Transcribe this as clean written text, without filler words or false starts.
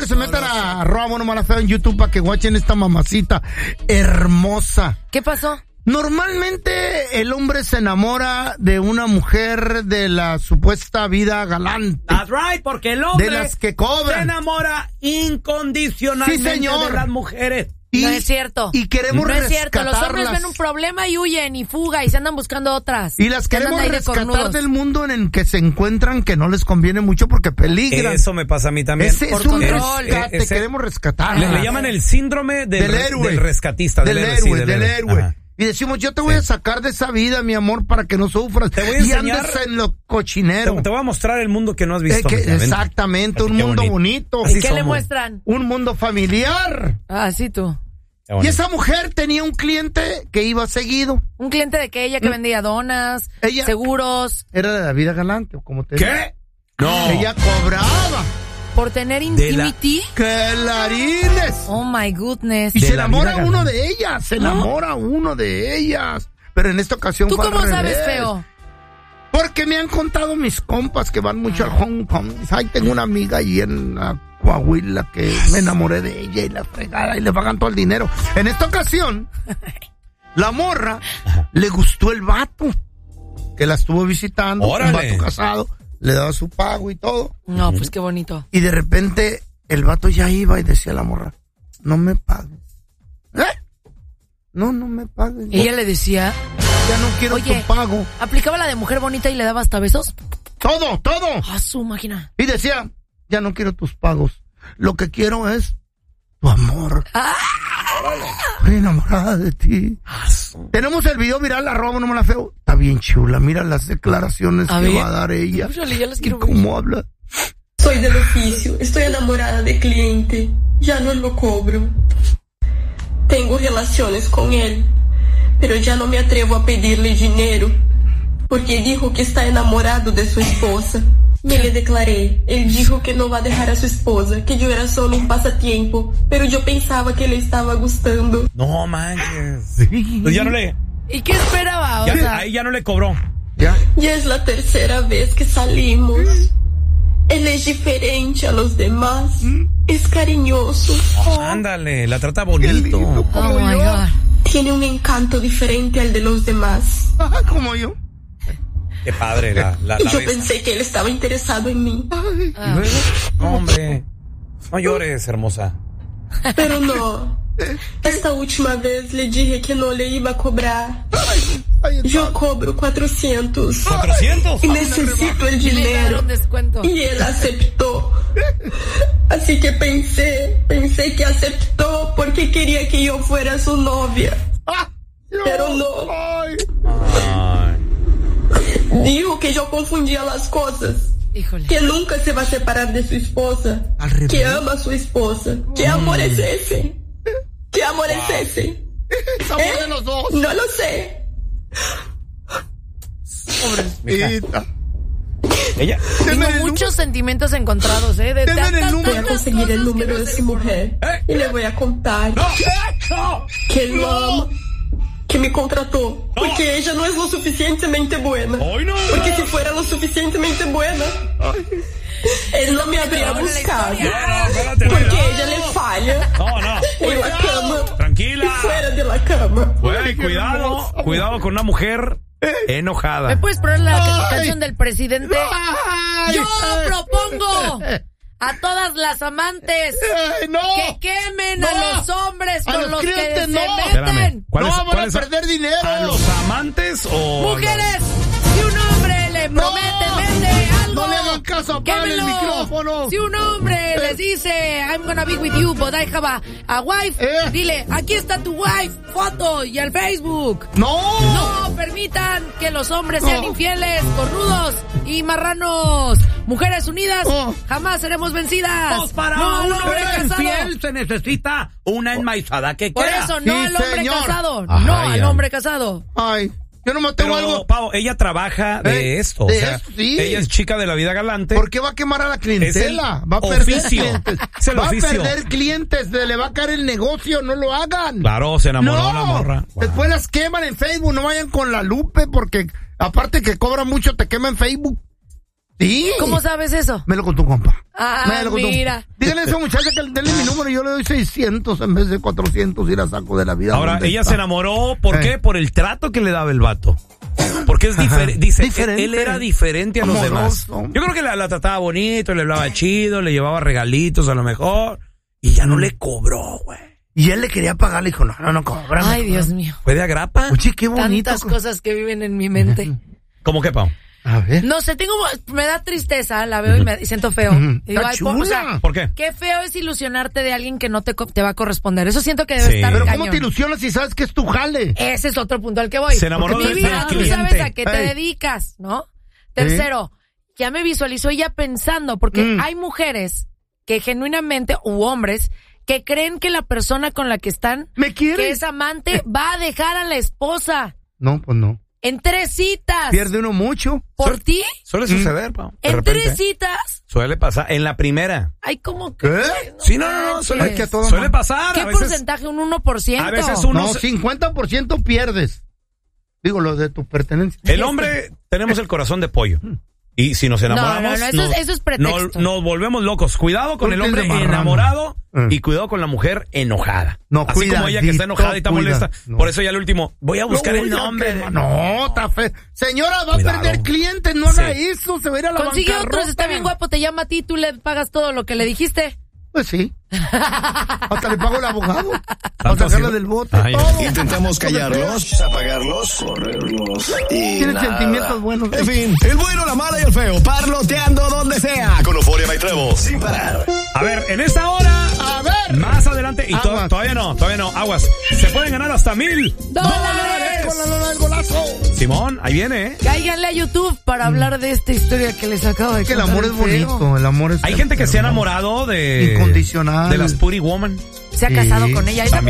que se metan a @monomalafeo en YouTube para que watchen esta mamacita hermosa. ¿Qué pasó? Normalmente el hombre se enamora de una mujer de la supuesta vida galante. That's right, porque el hombre de las que cobran. Se enamora incondicionalmente de las mujeres. No es cierto. Y queremos rescatarlas. No es cierto. Los hombres ven un problema y huyen y fuga y se andan buscando otras. Y las queremos rescatar del mundo en el que se encuentran que no les conviene mucho porque peligran. Eso me pasa a mí también. Ese es un rescate, queremos rescatar. Le llaman el síndrome del héroe. Del rescatista. Del héroe. Ajá. Y decimos, yo te voy a sacar de esa vida, mi amor, para que no sufras. Te voy a enseñar. Y andes en lo cochinero. Te voy a mostrar el mundo que no has visto. Exactamente, un mundo bonito. ¿Y qué le muestran? Un mundo familiar. Ah, sí, tú. Y esa mujer tenía un cliente que iba seguido. ¿Un cliente de qué? Ella que vendía donas, seguros. Era de la vida galante, o como te digo. ¿Qué? No. Ella cobraba. ¿Por tener intimity? ¡Clarines! Oh, my goodness. Y se enamora uno de ellas, Pero en esta ocasión ¿tú cómo sabes, feo? Porque me han contado mis compas que van mucho al Hong Kong. Ay, tengo una amiga allí en Coahuila que me enamoré de ella y la fregada y le pagan todo el dinero. En esta ocasión, la morra le gustó el vato que la estuvo visitando. ¡Órale! Un vato casado. Le daba su pago y todo. No, pues qué bonito. Y de repente el vato ya iba y decía a la morra, no me pagues. No me pagues. Y ella le decía, ya no quiero tu pago. ¿Aplicaba la de mujer bonita y le daba hasta besos? Todo. A su máquina. Y decía, ya no quiero tus pagos. Lo que quiero es tu amor. Estoy enamorada de ti. Tenemos el video viral, @monomalafeo. Está bien chula, mira las declaraciones que va a dar ella. Ya las quiero ver. ¿Cómo habla? Soy del oficio, estoy enamorada de cliente, ya no lo cobro. Tengo relaciones con él, pero ya no me atrevo a pedirle dinero, porque dijo que está enamorado de su esposa. Me le declaré, él dijo que no va a dejar a su esposa, que yo era solo un pasatiempo, pero yo pensaba que le estaba gustando. No manches. Pues ya no le... ¿Y qué esperaba? Ahí ya no le cobró. Ya es la tercera vez que salimos. Él es diferente a los demás. Es cariñoso. Ándale, la trata bonito. Lindo, oh my God. Tiene un encanto diferente al de los demás. Como yo. Qué padre la Yo pensé que él estaba interesado en mí. ¿Y luego? No, hombre, no llores, hermosa. Pero no. Esta última vez le dije que no le iba a cobrar. Yo cobro 400. ¿400? Y necesito el dinero. Y él aceptó. Así que pensé que aceptó porque quería que yo fuera su novia. Pero no. Dijo que yo confundía las cosas. Híjole. Que nunca se va a separar de su esposa. Que ama a su esposa. ¿Qué amor es ese? ¿Qué amor es ese? Es amor de los dos. No lo sé. Pobrecita. Ella. Tengo muchos sentimientos encontrados, Voy a conseguir el número de su mujer y le voy a contar que lo ama, que me contrató, porque ella no es lo suficientemente buena. Porque si fuera lo suficientemente buena, él no me habría buscado. Porque ella le falla en la cama. Tranquila. Y fuera de la cama. Cuidado con una mujer enojada. ¿Me puedes poner la canción del presidente? Yo propongo a todas las amantes que quemen a los hombres con los que se meten. Van a perder dinero. ¿A los amantes o...? Mujeres, si un hombre le promete, vende algo, no le hagan caso, apague el micrófono. Si un hombre les dice, I'm gonna be with you, but I have a wife, dile, aquí está tu wife, foto, y al Facebook. No permitan que los hombres sean infieles, cornudos y marranos. Mujeres unidas, jamás seremos vencidas. Pues para un hombre infiel se necesita una enmaizada que por quiera. eso, no al hombre casado. Ay, no al hombre casado. Ay, yo no me tengo algo. Pau, ella trabaja de esto. Ella es chica de la vida galante. ¿Por qué va a quemar a la clientela? Va a perder clientes. Va a perder clientes, le va a caer el negocio, no lo hagan. Claro, se enamoró la morra. Después las queman en Facebook, no vayan con la Lupe, porque aparte que cobra mucho, te quema en Facebook. ¿Sí? ¿Cómo sabes eso? Me lo contó, compa. Mira. Dígale a esa muchacha que denle mi número y yo le doy 600 en vez de 400 y la saco de la vida. Ahora, ella se enamoró, ¿por qué? Por el trato que le daba el vato. Porque es diferente. Dice, él era diferente a los demás. Yo creo que la trataba bonito, le hablaba chido, le llevaba regalitos a lo mejor. Y ya no le cobró, güey. Y él le quería pagar, le dijo, no cobra. Ay, Dios mío. ¿Fue de agrapa? Oye, qué bonito. Tantas cosas que viven en mi mente. ¿Cómo qué, Pau? A ver. No sé, me da tristeza, la veo y me siento feo. Y digo, ¿por qué? Qué feo es ilusionarte de alguien que no te va a corresponder. Eso siento que debe estar Pero cañón. ¿cómo te ilusionas si sabes que es tu jale? Ese es otro punto al que voy. Se enamoró mi del vida, tú cliente. sabes a qué te dedicas, ¿no? Tercero, ya me visualizo ella pensando, porque hay mujeres que genuinamente, u hombres, que creen que la persona con la que están, que es amante, va a dejar a la esposa. No, pues no. En 3 citas. Pierde uno mucho. ¿Por ti? Suele suceder, Pau. En 3 citas. Suele pasar. En la primera. Ay, ¿cómo que? ¿Qué? Sí, no. Suele pasar. ¿Qué porcentaje? ¿Un 1%? A veces No, 50% pierdes. Digo, lo de tu pertenencia. El hombre, tenemos el corazón de pollo. Y si nos enamoramos, eso es pretexto. Nos volvemos locos. Cuidado con el hombre enamorado y cuidado con la mujer enojada. No, así como ella que está enojada y está molesta. No. Por eso ya al último, voy a buscar el nombre. No, está feo. Señora, va a perder clientes, no haga eso, se va a ir a la bancarrota. Consigue otros, está bien guapo, te llama a ti, tú le pagas todo lo que le dijiste. Pues sí. Hasta le pago el abogado. Para sacarla del bote. Intentamos callarlos, apagarlos, correrlos. Tienen sentimientos buenos. En fin, el bueno, la mala y el feo. Parloteando donde sea. Con Euforia Maitrevo. Sin parar. A ver, en esta hora. A ver. Más adelante. Y todavía no. Aguas. Se pueden ganar hasta $1,000. Con la lona del golazo. Simón, ahí viene, ¿eh? Cáiganle a YouTube para hablar de esta historia que les acabo de contar. Que el amor es bonito. El amor es. Hay gente que se ha enamorado de. Incondicional. De las Puri Woman. Se ha casado con ella.